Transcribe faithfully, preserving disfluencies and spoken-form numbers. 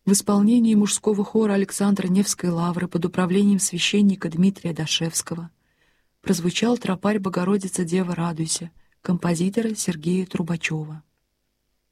В исполнении мужского хора Александра Невской лавры под управлением священника Дмитрия Дашевского прозвучал тропарь «Богородица, Дева, радуйся» композитора Сергея Трубачева.